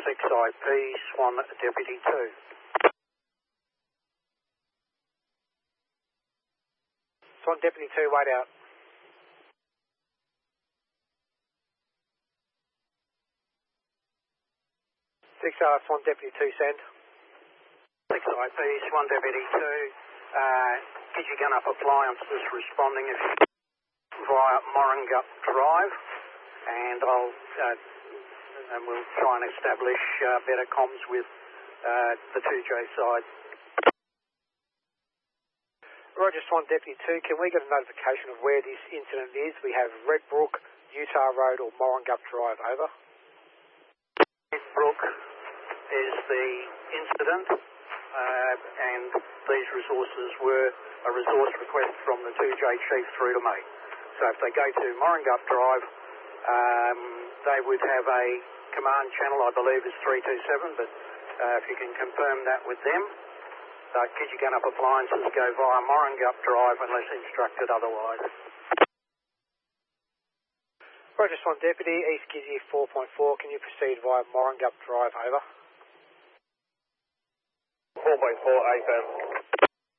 6IP, Swan Deputy 2. Swan Deputy 2, wait out. 6 Swan Deputy 2, send. 6IP, Swan Deputy 2. Get your gun up appliances responding via Moringup Drive, and we'll try and establish better comms with the 2J side. Roger, Swan Deputy 2, can we get a notification of where this incident is? We have Red Brook, Utah Road or Moringup Drive, over. Red Brook is the incident, and these resources were a resource request from the 2J Chief through to me. So if they go to Moringup Drive, they would have a command channel, I believe is 327, but if you can confirm that with them. Get your gun up appliances, go via Moringup Drive unless instructed otherwise. Roger, Swan Deputy, East Gizzy 4.4, can you proceed via Moringup Drive, over? 4.4, affirm.